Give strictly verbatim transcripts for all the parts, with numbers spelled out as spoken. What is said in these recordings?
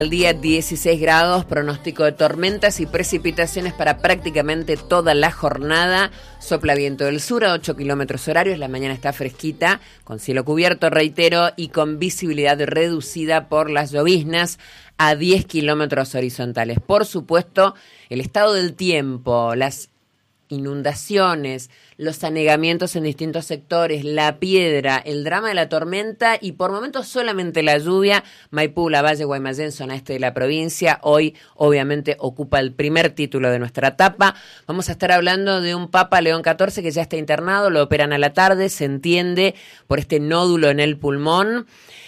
El día dieciséis grados, pronóstico de tormentas y precipitaciones para prácticamente toda la jornada. Sopla viento del sur a ocho kilómetros horarios, la mañana está fresquita, con cielo cubierto, reitero, y con visibilidad reducida por las lloviznas a diez kilómetros horizontales. Por supuesto, el estado del tiempo, las inundaciones, los anegamientos en distintos sectores, la piedra, el drama de la tormenta y por momentos solamente la lluvia. Maipú, Lavalle, Guaymallén, zona este de la provincia, hoy obviamente ocupa el primer título de nuestra etapa. Vamos a estar hablando de un Papa León catorce que ya está internado, lo operan a la tarde, se entiende, por este nódulo en el pulmón.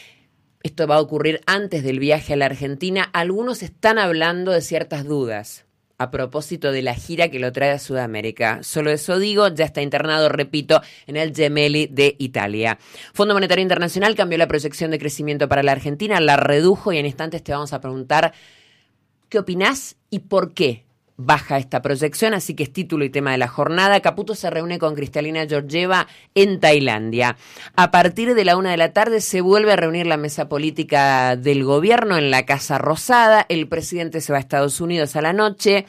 Esto va a ocurrir antes del viaje a la Argentina. Algunos están hablando de ciertas dudas a propósito de la gira que lo trae a Sudamérica. Solo eso digo, ya está internado, repito, en el Gemelli de Italia. Fondo Monetario Internacional cambió la proyección de crecimiento para la Argentina, la redujo y en instantes te vamos a preguntar qué opinás y por qué baja esta proyección, así que es título y tema de la jornada. Caputo se reúne con Cristalina Georgieva en Tailandia. A partir de la una de la tarde se vuelve a reunir la mesa política del gobierno en la Casa Rosada. El presidente se va a Estados Unidos a la noche.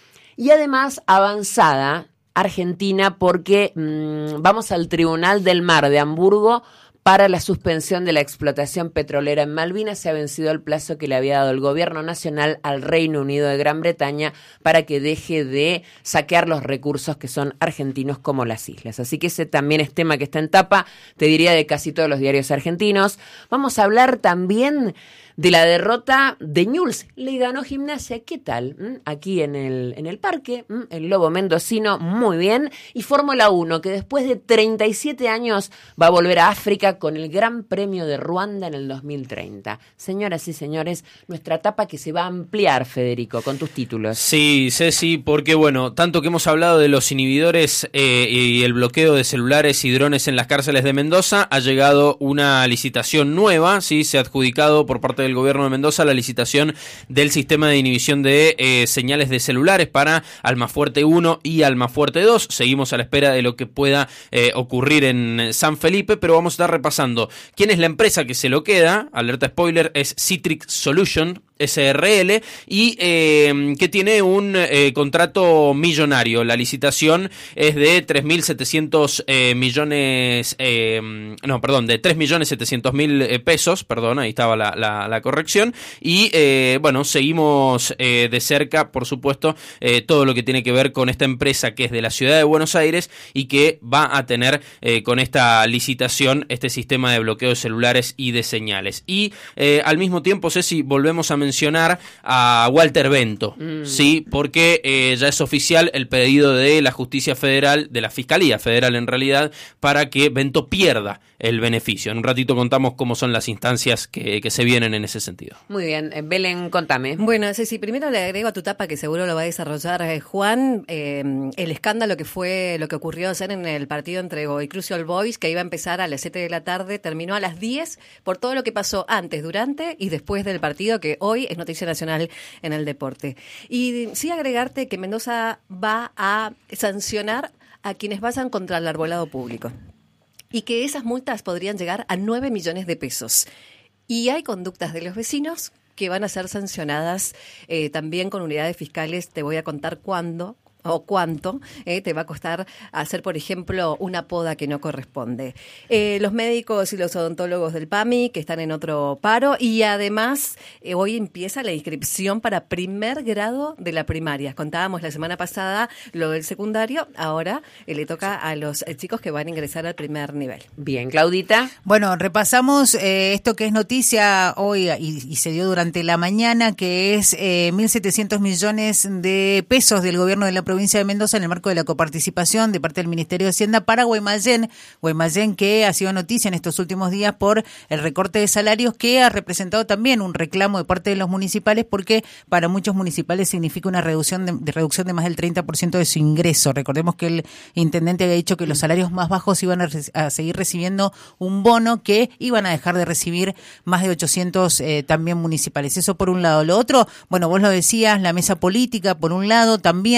Y además avanzada Argentina porque mmm, vamos al Tribunal del Mar de Hamburgo para la suspensión de la explotación petrolera en Malvinas. Se ha vencido el plazo que le había dado el gobierno nacional al Reino Unido de Gran Bretaña para que deje de saquear los recursos que son argentinos como las islas. Así que ese también es tema que está en tapa, te diría, de casi todos los diarios argentinos. Vamos a hablar también de la derrota de Newell's. Le ganó Gimnasia, ¿qué tal? ¿Mm? Aquí en el, en el parque, ¿Mm? El Lobo Mendocino, muy bien. Y Fórmula uno, que después de treinta y siete años va a volver a África con el Gran Premio de Ruanda en el dos mil treinta. Señoras y señores, nuestra etapa que se va a ampliar, Federico, con tus títulos. Sí, Ceci, porque bueno, tanto que hemos hablado de los inhibidores eh, y el bloqueo de celulares y drones en las cárceles de Mendoza, ha llegado una licitación nueva, sí, se ha adjudicado por parte del gobierno de Mendoza la licitación del sistema de inhibición de eh, señales de celulares para Almafuerte uno y Almafuerte dos. Seguimos a la espera de lo que pueda eh, ocurrir en San Felipe, pero vamos a estar repasando quién es la empresa que se lo queda. Alerta spoiler, es Citrix Solution S R L y eh, que tiene un eh, contrato millonario. La licitación es de tres mil setecientos eh, millones, eh, no, perdón, de tres millones setecientos mil eh, pesos, perdón, ahí estaba la, la, la corrección, y eh, bueno, seguimos eh, de cerca, por supuesto, eh, todo lo que tiene que ver con esta empresa que es de la ciudad de Buenos Aires y que va a tener eh, con esta licitación este sistema de bloqueo de celulares y de señales. Y eh, al mismo tiempo, Ceci, volvemos a mencionar a Walter Bento, mm. sí, porque eh, ya es oficial el pedido de la Justicia Federal, de la Fiscalía Federal en realidad, para que Bento pierda el beneficio. En un ratito contamos cómo son las instancias que, que se vienen en ese sentido. Muy bien, Belén, contame. Bueno, Ceci, primero le agrego a tu tapa, que seguro lo va a desarrollar eh, Juan, eh, el escándalo que fue lo que ocurrió ayer en el partido entre Godoy Cruz y All Boys, que iba a empezar a las siete de la tarde, terminó a las diez, por todo lo que pasó antes, durante y después del partido, que hoy es noticia nacional en el deporte. Y sí agregarte que Mendoza va a sancionar a quienes vayan contra el arbolado público y que esas multas podrían llegar a nueve millones de pesos. Y hay conductas de los vecinos que van a ser sancionadas eh, también con unidades fiscales. Te voy a contar cuándo o cuánto eh, te va a costar hacer, por ejemplo, una poda que no corresponde. Eh, los médicos y los odontólogos del P A M I que están en otro paro, y además eh, hoy empieza la inscripción para primer grado de la primaria. Contábamos la semana pasada lo del secundario, ahora eh, le toca a los eh, chicos que van a ingresar al primer nivel. Bien, Claudita. Bueno, repasamos eh, esto que es noticia hoy y, y se dio durante la mañana, que es eh, mil setecientos millones de pesos del gobierno de la provincia provincia de Mendoza en el marco de la coparticipación de parte del Ministerio de Hacienda para Guaymallén. Guaymallén, que ha sido noticia en estos últimos días por el recorte de salarios, que ha representado también un reclamo de parte de los municipales, porque para muchos municipales significa una reducción de, de reducción de más del treinta por ciento de su ingreso. Recordemos que el intendente había dicho que los salarios más bajos iban a, a seguir recibiendo un bono, que iban a dejar de recibir más de ochocientos eh, también municipales. Eso por un lado. Lo otro, bueno, vos lo decías, la mesa política, por un lado, también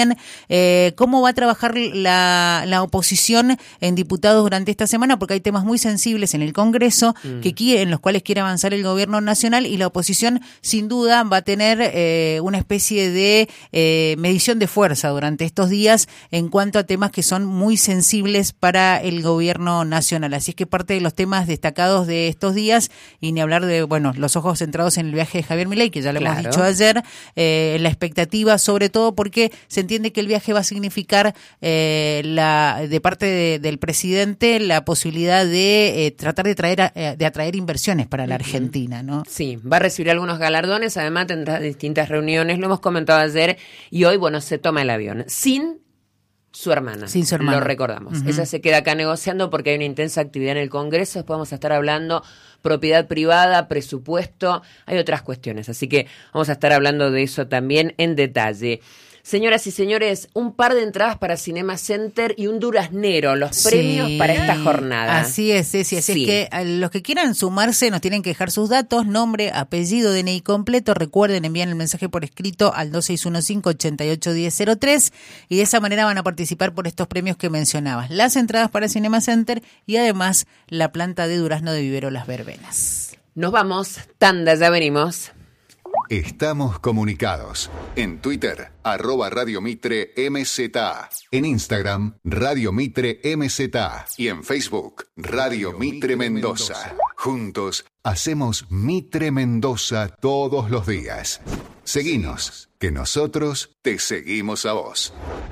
Eh, ¿Cómo va a trabajar la, la oposición en diputados durante esta semana? Porque hay temas muy sensibles en el Congreso mm. que quiere, en los cuales quiere avanzar el gobierno nacional, y la oposición sin duda va a tener eh, una especie de eh, medición de fuerza durante estos días en cuanto a temas que son muy sensibles para el gobierno nacional. Así es que parte de los temas destacados de estos días, y ni hablar de, bueno, los ojos centrados en el viaje de Javier Milei, que ya lo claro. hemos dicho ayer, eh, la expectativa, sobre todo porque se entiende que el viaje va a significar eh, la de parte de, del presidente la posibilidad de eh, tratar de traer a, de atraer inversiones para la Argentina, ¿no? Sí, va a recibir algunos galardones, además tendrá distintas reuniones, lo hemos comentado ayer, y hoy, bueno, se toma el avión sin su hermana. Sin su hermana. Lo recordamos. Uh-huh. Ella se queda acá negociando porque hay una intensa actividad en el Congreso. Después vamos a estar hablando propiedad privada, presupuesto, hay otras cuestiones. Así que vamos a estar hablando de eso también en detalle. Señoras y señores, un par de entradas para Cinema Center y un duraznero, los sí. premios para esta jornada. Así es, Ceci. Así sí. es que a los que quieran sumarse nos tienen que dejar sus datos, nombre, apellido, D N I completo. Recuerden, envían el mensaje por escrito al dos seis uno cinco, ocho ocho uno cero cero tres y de esa manera van a participar por estos premios que mencionabas. Las entradas para Cinema Center y además la planta de durazno de Vivero Las Verbenas. Nos vamos, tanda, ya venimos. Estamos comunicados. En Twitter, arroba Radio Mitre M Z A. En Instagram, Radio Mitre M Z A. Y en Facebook, Radio Mitre Mendoza. Juntos, hacemos Mitre Mendoza todos los días. Seguinos, que nosotros te seguimos a vos.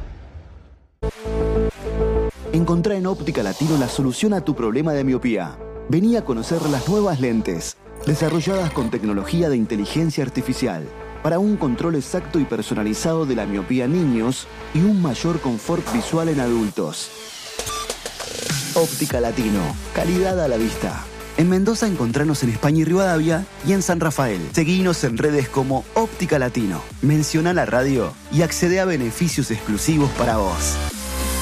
Encontrá en Óptica Latino la solución a tu problema de miopía. Vení a conocer las nuevas lentes, desarrolladas con tecnología de inteligencia artificial, para un control exacto y personalizado de la miopía en niños y un mayor confort visual en adultos. Óptica Latino, calidad a la vista. En Mendoza encontranos en España y Rivadavia y en San Rafael. Seguinos en redes como Óptica Latino. Menciona la radio y accede a beneficios exclusivos para vos.